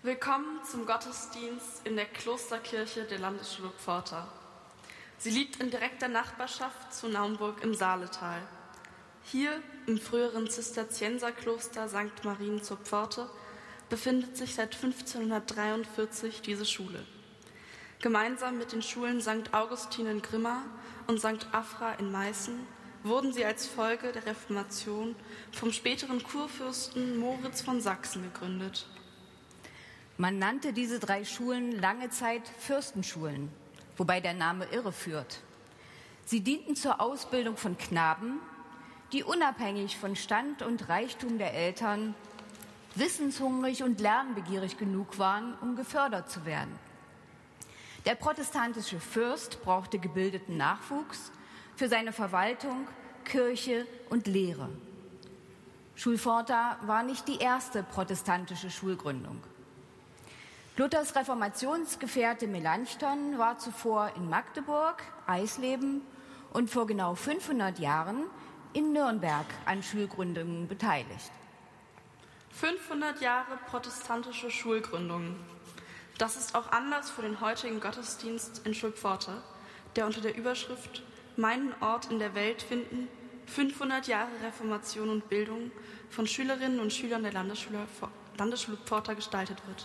Willkommen zum Gottesdienst in der Klosterkirche der Landesschule Pforta. Sie liegt in direkter Nachbarschaft zu Naumburg im Saaletal. Hier im früheren Zisterzienserkloster St. Marien zur Pforte befindet sich seit 1543 diese Schule. Gemeinsam mit den Schulen St. Augustin in Grimma und St. Afra in Meißen wurden sie als Folge der Reformation vom späteren Kurfürsten Moritz von Sachsen gegründet. Man nannte diese 3 Schulen lange Zeit Fürstenschulen, wobei der Name irreführt. Sie dienten zur Ausbildung von Knaben, die unabhängig von Stand und Reichtum der Eltern wissenshungrig und lernbegierig genug waren, um gefördert zu werden. Der protestantische Fürst brauchte gebildeten Nachwuchs für seine Verwaltung, Kirche und Lehre. Schulpforta war nicht die erste protestantische Schulgründung. Luthers Reformationsgefährte Melanchthon war zuvor in Magdeburg, Eisleben und vor genau 500 Jahren in Nürnberg an Schulgründungen beteiligt. 500 Jahre protestantische Schulgründungen. Das ist auch Anlass für den heutigen Gottesdienst in Schulpforta, der unter der Überschrift »Meinen Ort in der Welt finden – 500 Jahre Reformation und Bildung« von Schülerinnen und Schülern der Landesschule Pforta gestaltet wird.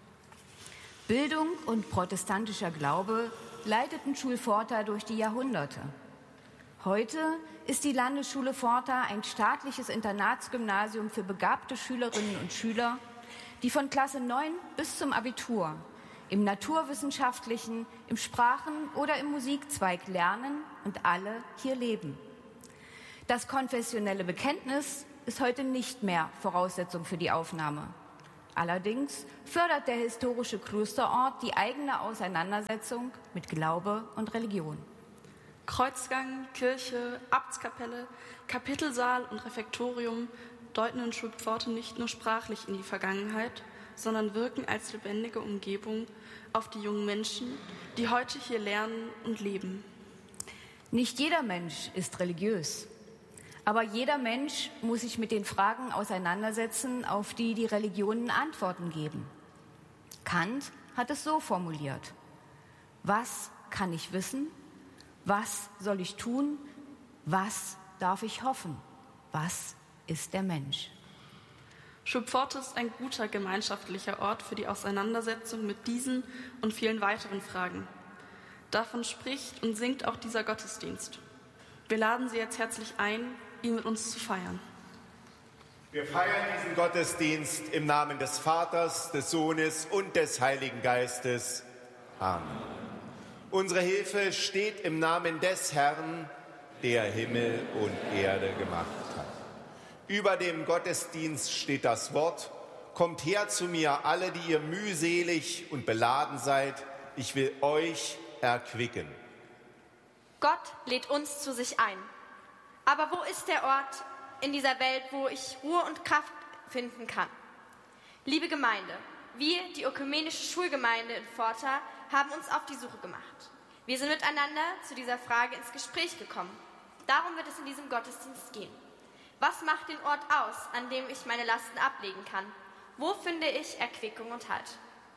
Bildung und protestantischer Glaube leiteten Schulpforta durch die Jahrhunderte. Heute ist die Landesschule Pforta ein staatliches Internatsgymnasium für begabte Schülerinnen und Schüler, die von Klasse 9 bis zum Abitur im naturwissenschaftlichen, im Sprachen- oder im Musikzweig lernen und alle hier leben. Das konfessionelle Bekenntnis ist heute nicht mehr Voraussetzung für die Aufnahme. Allerdings fördert der historische Klosterort die eigene Auseinandersetzung mit Glaube und Religion. Kreuzgang, Kirche, Abtskapelle, Kapitelsaal und Refektorium deuten in Schulpforta nicht nur sprachlich in die Vergangenheit, sondern wirken als lebendige Umgebung auf die jungen Menschen, die heute hier lernen und leben. Nicht jeder Mensch ist religiös. Aber jeder Mensch muss sich mit den Fragen auseinandersetzen, auf die die Religionen Antworten geben. Kant hat es so formuliert: Was kann ich wissen? Was soll ich tun? Was darf ich hoffen? Was ist der Mensch? Schulpforta ist ein guter gemeinschaftlicher Ort für die Auseinandersetzung mit diesen und vielen weiteren Fragen. Davon spricht und singt auch dieser Gottesdienst. Wir laden Sie jetzt herzlich ein, ihn mit uns zu feiern. Wir feiern diesen Gottesdienst im Namen des Vaters, des Sohnes und des Heiligen Geistes. Amen. Unsere Hilfe steht im Namen des Herrn, der Himmel und Erde gemacht hat. Über dem Gottesdienst steht das Wort: Kommt her zu mir, alle, die ihr mühselig und beladen seid, ich will euch erquicken. Gott lädt uns zu sich ein. Aber wo ist der Ort in dieser Welt, wo ich Ruhe und Kraft finden kann? Liebe Gemeinde, wir, die ökumenische Schulgemeinde in Pforta, haben uns auf die Suche gemacht. Wir sind miteinander zu dieser Frage ins Gespräch gekommen. Darum wird es in diesem Gottesdienst gehen. Was macht den Ort aus, an dem ich meine Lasten ablegen kann? Wo finde ich Erquickung und Halt?